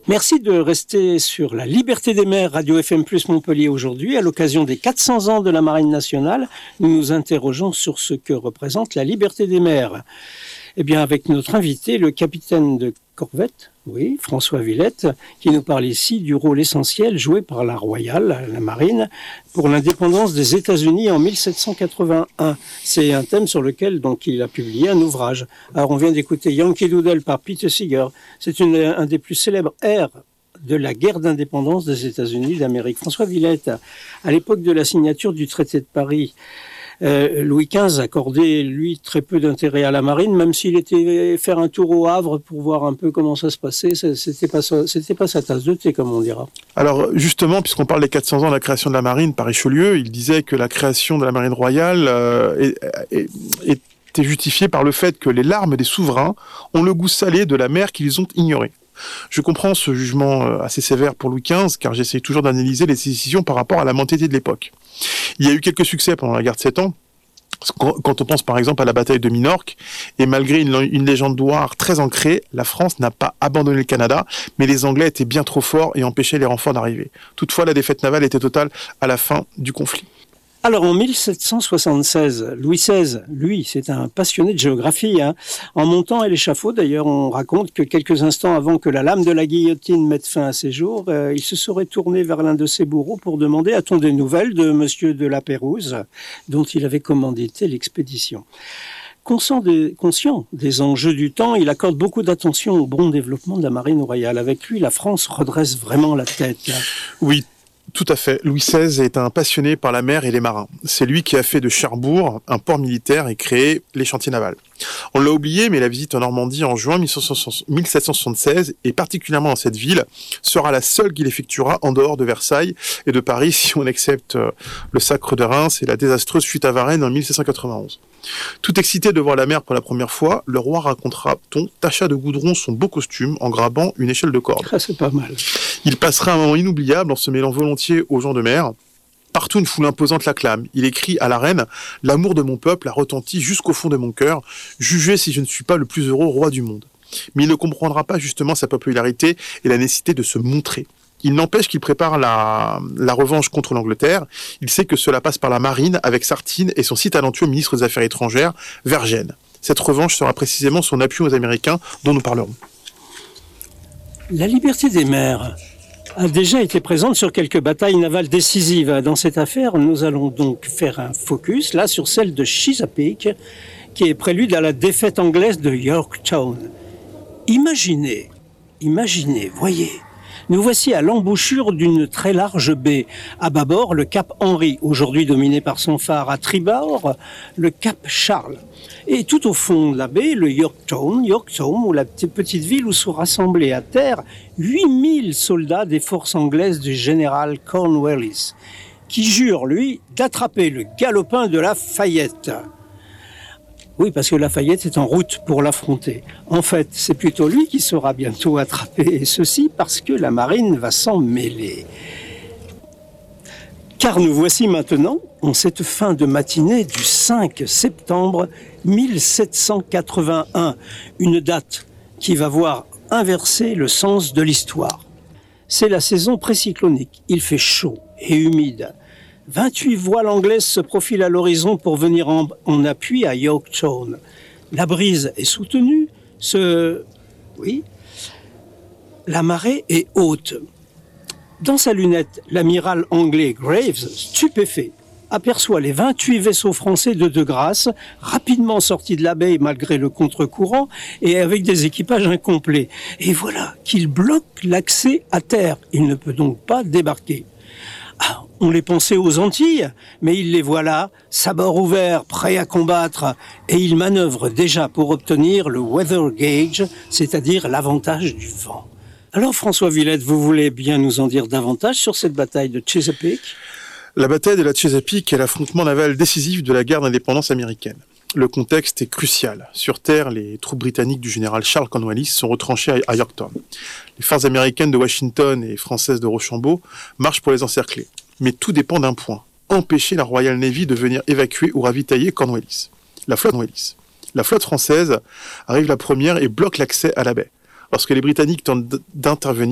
Merci de rester sur la Liberté des mers, Radio FM Plus Montpellier aujourd'hui. À l'occasion des 400 ans de la Marine nationale, nous nous interrogeons sur ce que représente la liberté des mers. Eh bien, avec notre invité, le capitaine de corvette, oui, François Villette, qui nous parle ici du rôle essentiel joué par la Royale, la Marine, pour l'indépendance des États-Unis en 1781. C'est un thème sur lequel donc il a publié un ouvrage. Alors, on vient d'écouter Yankee Doodle par Pete Seeger. C'est un des plus célèbres airs de la guerre d'indépendance des États-Unis d'Amérique. François Villette, à l'époque de la signature du traité de Paris, Louis XV accordait, lui, très peu d'intérêt à la marine, même s'il était faire un tour au Havre pour voir un peu comment ça se passait. C'était pas sa tasse de thé, comme on dira. Alors, justement, puisqu'on parle des 400 ans de la création de la marine par Richelieu, il disait que la création de la marine royale était justifiée par le fait que les larmes des souverains ont le goût salé de la mer qu'ils ont ignorée. Je comprends ce jugement assez sévère pour Louis XV, car j'essaie toujours d'analyser les décisions par rapport à la mentalité de l'époque. Il y a eu quelques succès pendant la guerre de 7 ans, quand on pense par exemple à la bataille de Minorque, et malgré une légende noire très ancrée, la France n'a pas abandonné le Canada, mais les Anglais étaient bien trop forts et empêchaient les renforts d'arriver. Toutefois, la défaite navale était totale à la fin du conflit. Alors en 1776, Louis XVI, lui, c'est un passionné de géographie. En montant à l'échafaud, d'ailleurs, on raconte que quelques instants avant que la lame de la guillotine mette fin à ses jours, il se serait tourné vers l'un de ses bourreaux pour demander a-t-on des nouvelles de Monsieur de la Pérouse, dont il avait commandité l'expédition. Conscient des enjeux du temps, il accorde beaucoup d'attention au bon développement de la marine royale. Avec lui, la France redresse vraiment la tête. Oui. Tout à fait. Louis XVI est un passionné par la mer et les marins. C'est lui qui a fait de Cherbourg un port militaire et créé les chantiers navals. On l'a oublié, mais la visite en Normandie en juin 1776, et particulièrement dans cette ville, sera la seule qu'il effectuera en dehors de Versailles et de Paris, si on accepte le sacre de Reims et la désastreuse fuite à Varennes en 1791. Tout excité de voir la mer pour la première fois, le roi racontera-t-on tâcha de goudron son beau costume en grabant une échelle de corde. Ah, c'est pas mal. Il passera un moment inoubliable en se mêlant volontiers aux gens de mer. Partout, une foule imposante l'acclame. Il écrit à la reine « L'amour de mon peuple a retenti jusqu'au fond de mon cœur. Jugez si je ne suis pas le plus heureux roi du monde. » Mais il ne comprendra pas justement sa popularité et la nécessité de se montrer. Il n'empêche qu'il prépare la revanche contre l'Angleterre. Il sait que cela passe par la marine avec Sartine et son si talentueux ministre des Affaires étrangères, Vergennes. Cette revanche sera précisément son appui aux Américains dont nous parlerons. La liberté des mers a déjà été présente sur quelques batailles navales décisives. Dans cette affaire, nous allons donc faire un focus là sur celle de Chesapeake, qui est prélude à la défaite anglaise de Yorktown. Imaginez, voyez, nous voici à l'embouchure d'une très large baie. À bâbord, le cap Henry, aujourd'hui dominé par son phare. À tribord, le cap Charles. Et tout au fond de la baie, le Yorktown, ou la petite ville où sont rassemblés à terre 8000 soldats des forces anglaises du général Cornwallis, qui jure, lui, d'attraper le galopin de Lafayette. Oui, parce que Lafayette est en route pour l'affronter. En fait, c'est plutôt lui qui sera bientôt attrapé, et ceci parce que la marine va s'en mêler. Car nous voici maintenant en cette fin de matinée du 5 septembre 1781, une date qui va voir inverser le sens de l'histoire. C'est la saison précyclonique, il fait chaud et humide. 28 voiles anglaises se profilent à l'horizon pour venir en appui à Yorktown. La brise est soutenue, la marée est haute. Dans sa lunette, l'amiral anglais Graves, stupéfait, aperçoit les 28 vaisseaux français de grâce, rapidement sortis de la baie malgré le contre-courant et avec des équipages incomplets. Et voilà qu'il bloque l'accès à terre. Il ne peut donc pas débarquer. Ah, on les pensait aux Antilles, mais il les voit là, sabords ouverts, prêts à combattre, et il manœuvre déjà pour obtenir le weather gauge, c'est-à-dire l'avantage du vent. Alors François Villette, vous voulez bien nous en dire davantage sur cette bataille de Chesapeake ? La bataille de la Chesapeake est l'affrontement naval décisif de la guerre d'indépendance américaine. Le contexte est crucial. Sur terre, les troupes britanniques du général Charles Cornwallis sont retranchées à Yorktown. Les forces américaines de Washington et françaises de Rochambeau marchent pour les encercler. Mais tout dépend d'un point. Empêcher la Royal Navy de venir évacuer ou ravitailler Cornwallis. La flotte française arrive la première et bloque l'accès à la baie. Lorsque les Britanniques tentent d'intervenir,